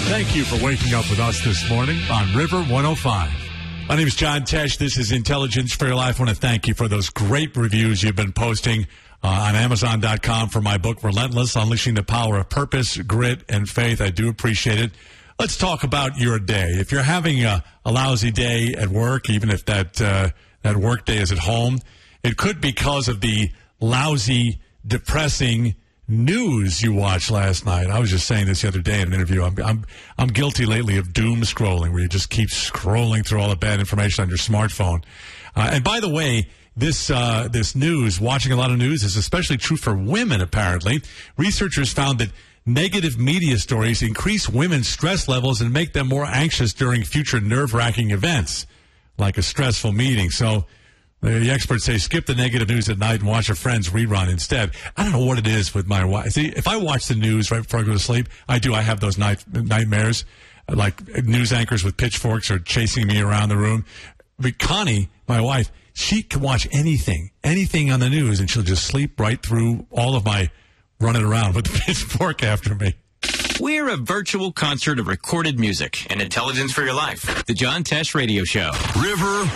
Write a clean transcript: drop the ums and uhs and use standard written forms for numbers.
Thank you for waking up with us this morning on River 105. My name is John Tesh. This is Intelligence for Your Life. I want to thank you for those great reviews you've been posting on Amazon.com for my book, Relentless, Unleashing the Power of Purpose, Grit, and Faith. I do appreciate it. Let's talk about your day. If you're having a lousy day at work, even if that work day is at home, it could be because of the lousy, depressing news you watched last night. I was just saying this the other day in an interview. I'm guilty lately of doom scrolling, where you just keep scrolling through all the bad information on your smartphone. And by the way, this news, watching a lot of news, is especially true for women, apparently. Researchers found that negative media stories increase women's stress levels and make them more anxious during future nerve-wracking events, like a stressful meeting. So the experts say skip the negative news at night and watch a Friends rerun instead. I don't know what it is with my wife. See, if I watch the news right before I go to sleep, I have those nightmares, like news anchors with pitchforks are chasing me around the room. But Connie, my wife, she can watch anything on the news, and she'll just sleep right through all of my running around with the pitchfork after me. We're a virtual concert of recorded music and intelligence for your life. The John Tesh Radio Show. River